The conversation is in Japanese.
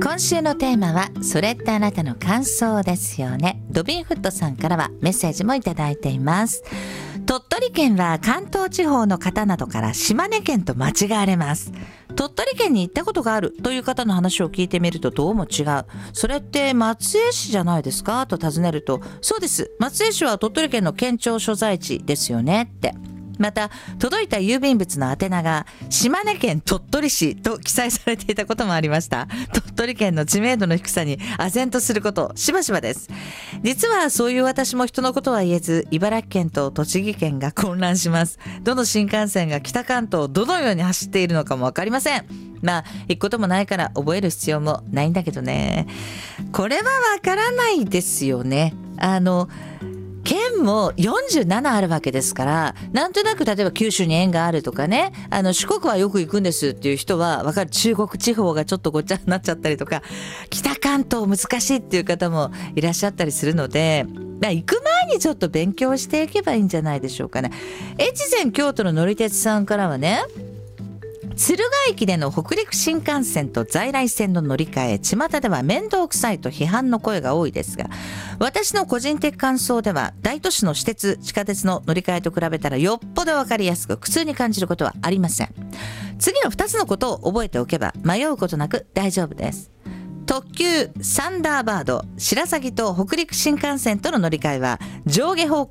今週のテーマはそれってあなたの感想ですよね。ドビンフットさんからはメッセージもいただいています。鳥取県は関東地方の方などから島根県と間違われます。鳥取県に行ったことがあるという方の話を聞いてみるとどうも違う。それって松江市じゃないですかと尋ねると、そうです、松江市は鳥取県の県庁所在地ですよねって。また届いた郵便物の宛名が島根県鳥取市と記載されていたこともありました。鳥取県の知名度の低さに唖然とすることしばしばです。実はそういう私も人のことは言えず、茨城県と栃木県が混乱します。どの新幹線が北関東をどのように走っているのかも分かりません。まあ行くこともないから覚える必要もないんだけどね。これは分からないですよね。県も47あるわけですから、なんとなく例えば九州に縁があるとかね、四国はよく行くんですっていう人は分かる。中国地方がちょっとごっちゃになっちゃったりとか、北関東難しいっていう方もいらっしゃったりするので、行く前にちょっと勉強していけばいいんじゃないでしょうかね。越前京都の乗り鉄さんからはね、敦賀駅での北陸新幹線と在来線の乗り換え、巷では面倒くさいと批判の声が多いですが、私の個人的感想では大都市の私鉄地下鉄の乗り換えと比べたらよっぽど分かりやすく苦痛に感じることはありません。次の2つのことを覚えておけば迷うことなく大丈夫です。特急サンダーバード白鷺と北陸新幹線との乗り換えは上下方